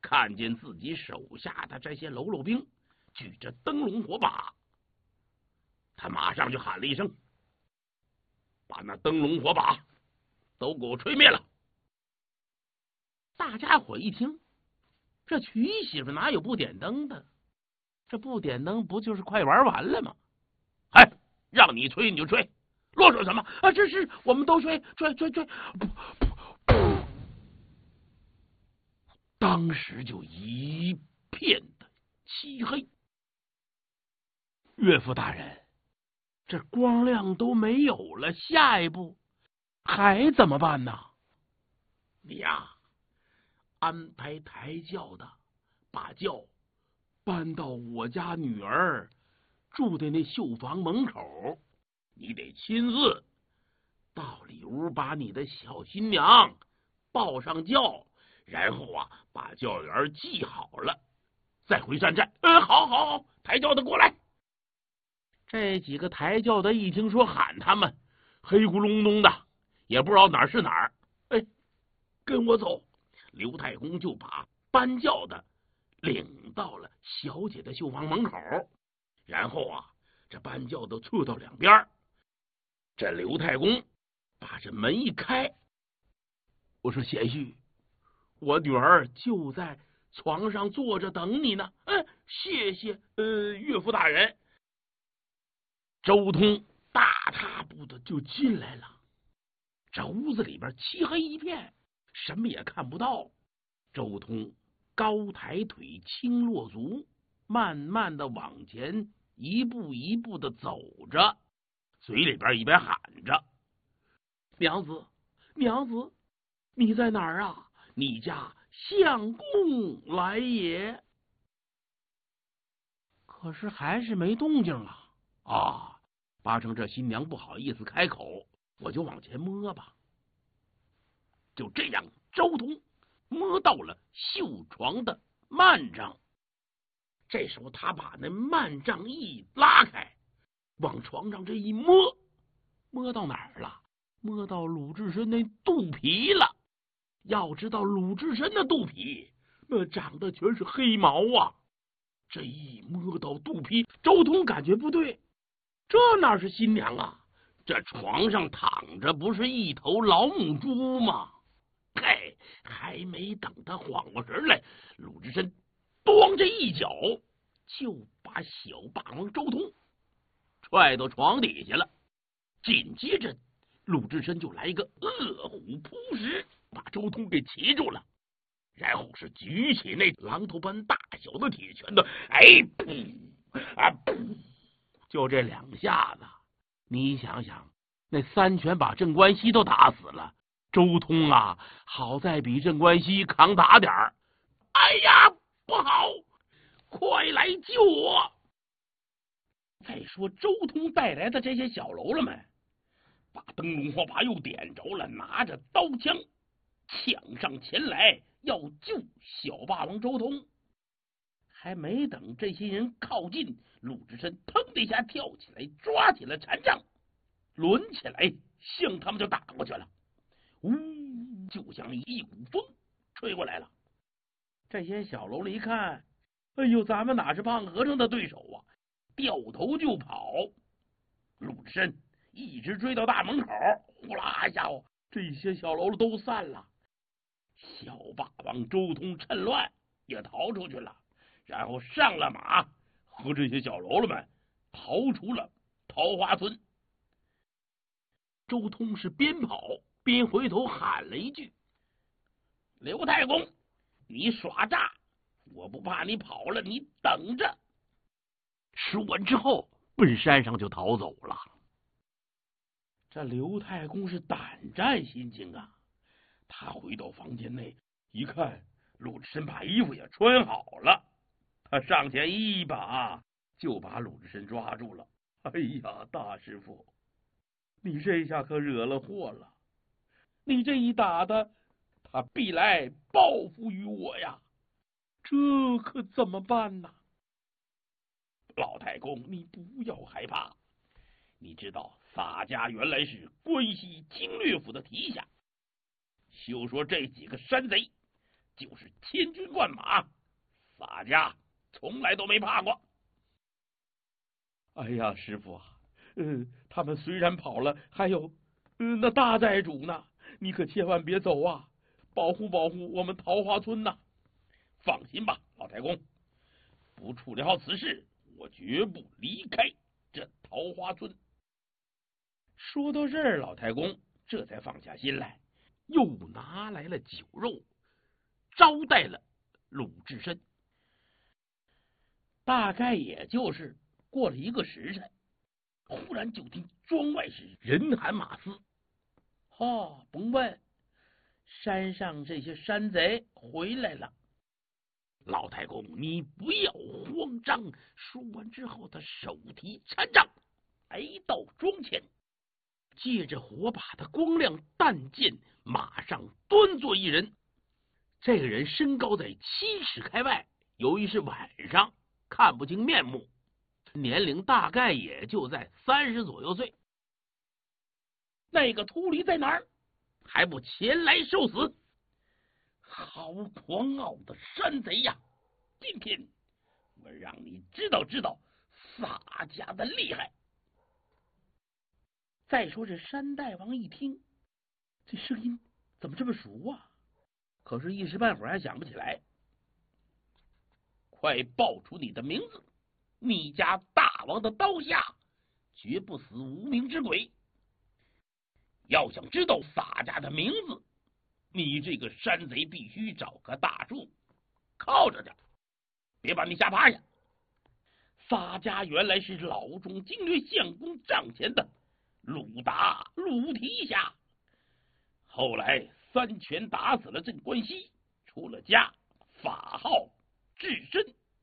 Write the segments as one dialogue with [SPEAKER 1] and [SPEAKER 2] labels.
[SPEAKER 1] 看见自己手下的这些喽啰兵举着灯笼火把，他马上就喊了一声：“把那灯笼火把都给我吹灭了！”大家伙一听，这娶媳妇哪有不点灯的？这不点灯不就是快玩完了吗？哎，让你吹你就吹，啰嗦什么啊？这是我们都吹。当时就一片的漆黑。岳父大人，这光亮都没有了，下一步还怎么办呢？你呀，安排抬轿的把轿搬到我家女儿住的那绣房门口，你得亲自到里屋把你的小新娘抱上轿，然后把轿员系好了，再回山寨。好，抬轿的过来。这几个抬轿的一听说喊他们，黑咕隆咚的，也不知道哪儿是哪儿。跟我走。刘太公就把搬轿的领到了小姐的绣房门口，然后这搬轿的撤到两边。这刘太公把这门一开，我说：“贤婿，我女儿就在床上坐着等你呢。”谢谢岳父大人。周通大踏步的就进来了。这屋子里边漆黑一片，什么也看不到。周通高抬腿，轻落足，慢慢的往前，一步一步的走着，嘴里边一边喊着：“娘子，你在哪儿啊？你家相公来也。”可是还是没动静八成这新娘不好意思开口，我就往前摸吧。就这样，周通摸到了绣床的幔帐。这时候他把那幔帐一拉开，往床上这一摸，摸到哪儿了？摸到鲁智深那肚皮了。要知道鲁智深的肚皮那长的全是黑毛这一摸到肚皮，周通感觉不对，这哪是新娘啊？这床上躺着不是一头老母猪吗？还没等他缓过神来，鲁智深咣这一脚就把小霸王周通踹到床底下了。紧接着鲁智深就来一个饿虎扑食，把周通给骑住了，然后是举起那榔头般大小的铁拳头，就这两下子，你想想，那三拳把镇关西都打死了。周通好在比镇关西扛打点儿。哎呀，不好，快来救我！再说周通带来的这些小喽啰们，把灯笼火把又点着了，拿着刀枪抢上前来要救小霸王周通。还没等这些人靠近，鲁智深腾的一下跳起来，抓起了禅杖，抡起来向他们就打过去了。就像一股风吹过来了。这些小喽啰一看，咱们哪是胖和尚的对手掉头就跑。鲁智深一直追到大门口，呼啦一下这些小喽啰都散了。小霸王周通趁乱也逃出去了，然后上了马，和这些小喽啰们逃出了桃花村。周通是边跑边回头喊了一句：“刘太公，你耍诈，我不怕你跑了，你等着。”说完之后奔山上就逃走了。这刘太公是胆战心惊他回到房间内一看，鲁智深把衣服也穿好了，他上前一把就把鲁智深抓住了。哎呀，大师傅，你这下可惹了祸了，你这一打的，他必来报复于我呀，这可怎么办呢？老太公，你不要害怕，你知道洒家原来是关西经略府的提辖，就说这几个山贼就是千军万马，洒家从来都没怕过。哎呀，师傅啊，他们虽然跑了，还有那大寨主呢，你可千万别走啊，保护保护我们桃花村呐！放心吧，老太公，不处理好此事，我绝不离开这桃花村。说到这儿，老太公这才放下心来，又拿来了酒肉，招待了鲁智深。大概也就是过了1个时辰，忽然就听庄外是人喊马嘶。甭问，山上这些山贼回来了。老太公，你不要慌张。说完之后，他手提禅杖来到庄前，借着火把的光亮，但见马上端坐一人。这个人身高在7尺开外，由于是晚上看不清面目，年龄大概也就在30左右岁。那个秃驴在哪儿？还不前来受死！好狂傲的山贼呀！今天我让你知道知道洒家的厉害。再说这山大王一听，这声音怎么这么熟啊？可是一时半会儿还想不起来。快报出你的名字！你家大王的刀下绝不死无名之鬼。要想知道洒家的名字，你这个山贼必须找个大树靠着点，别把你吓趴下。洒家原来是老中经略相公帐前的鲁达鲁提辖，后来3拳打死了镇关西，出了家，法号智深。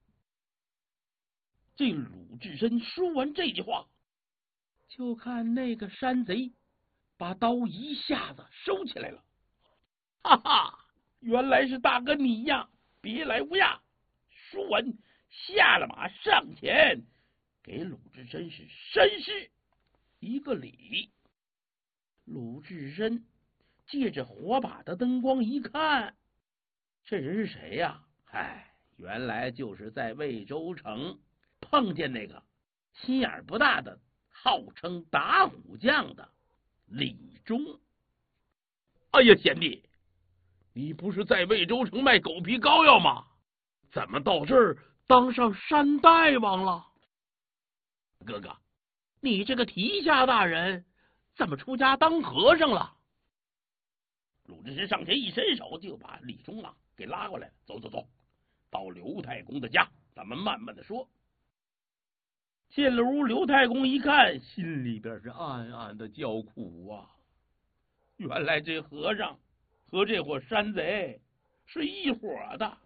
[SPEAKER 1] 这鲁智深说完这句话，就看那个山贼把刀一下子收起来了。哈哈，原来是大哥你呀，别来无恙。说完下了马，上前给鲁智深是深施一个礼。鲁智深借着火把的灯光一看，这人是谁呀？原来就是在魏州城碰见那个心眼不大的号称打虎将的李忠。哎呀，贤弟，你不是在魏州城卖狗皮膏药吗？怎么到这儿当上山大王了？哥哥，你这个提辖大人怎么出家当和尚了？鲁智深上前一伸手，就把李忠给拉过来了。走，到刘太公的家，咱们慢慢的说。进了屋，刘太公一看，心里边是暗暗的叫苦啊！原来这和尚和这伙山贼是一伙的。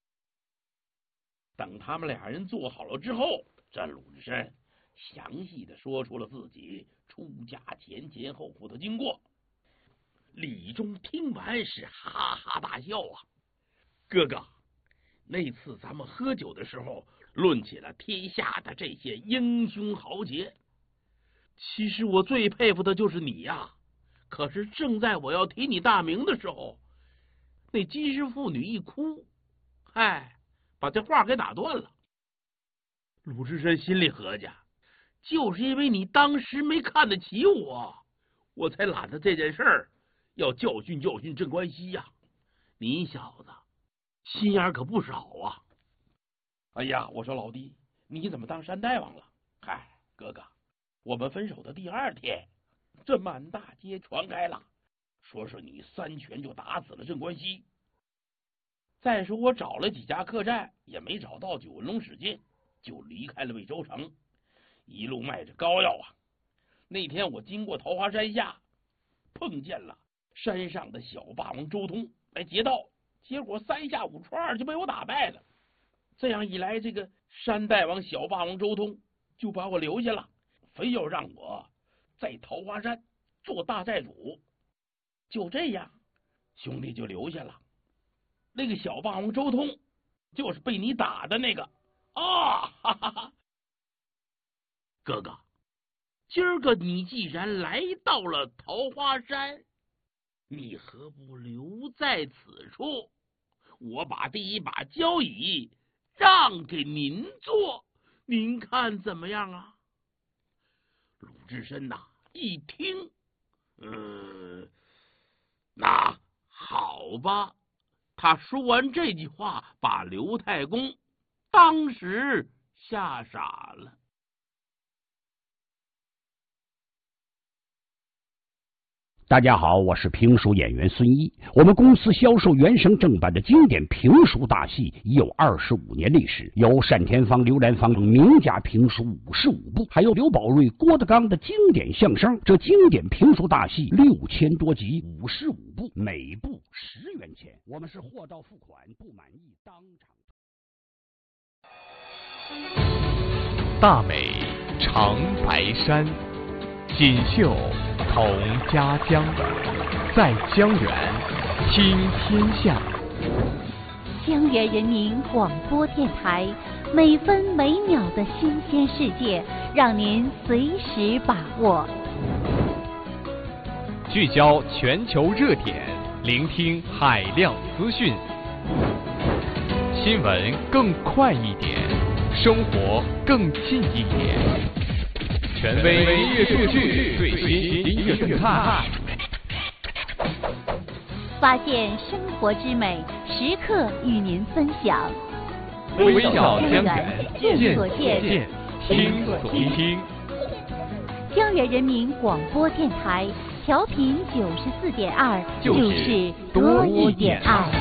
[SPEAKER 1] 等他们俩人坐好了之后，这鲁智深详细的说出了自己出家前后后的经过。李忠听完是哈哈大笑啊！哥哥，那次咱们喝酒的时候论起了天下的这些英雄豪杰，其实我最佩服的就是你呀。可是正在我要提你大名的时候，那金氏妇女一哭，把这话给打断了。鲁智深心里合计，就是因为你当时没看得起我，我才揽着这件事儿要教训教训镇关西呀。你小子心眼可不少啊！哎呀，我说老弟，你怎么当山大王了？哥哥，我们分手的第2天，这满大街传开了，说是你3拳就打死了镇关西。再说我找了几家客栈，也没找到九纹龙史进，就离开了魏州城，一路卖着膏药啊。那天我经过桃花山下，碰见了山上的小霸王周通来劫道，结果3下5除2就被我打败了。这样一来，这个山大王小霸王周通就把我留下了，非要让我在桃花山做大寨主。就这样，兄弟就留下了。那个小霸王周通就是被你打的那个哈哈哈！哥哥，今儿个你既然来到了桃花山，你何不留在此处？ 我把第一把交椅让给您坐，您看怎么样啊？”鲁智深呐，一听，那好吧。他说完这句话，把刘太公当时吓傻了。
[SPEAKER 2] 大家好，我是评书演员孙一。我们公司销售原声正版的经典评书大戏已有25年历史，有单田芳、刘兰芳等名家评书55部，还有刘宝瑞、郭德纲的经典相声。这经典评书大戏6000多集，55部，每部10元钱。我们是货到付款，不满意当场。
[SPEAKER 3] 大美长白山，锦绣同家乡，在江源听天下。
[SPEAKER 4] 江源人民广播电台，每分每秒的新鲜世界，让您随时把握。
[SPEAKER 3] 聚焦全球热点，聆听海量资讯，新闻更快一点，生活更近一点。权威音乐数据，最新音乐动态，
[SPEAKER 4] 发现生活之美，时刻与您分享。
[SPEAKER 3] 微小江源，
[SPEAKER 4] 见所见，
[SPEAKER 3] 听所听。
[SPEAKER 4] 江源人民广播电台，调频94.2，就是多一点爱。